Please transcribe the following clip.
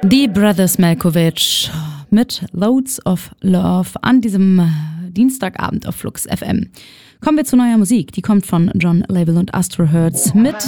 Die Brothers Malkovich mit Loads of Love an diesem Dienstagabend auf Flux FM. Kommen wir zu neuer Musik. Die kommt von John Label und Astro Hertz mit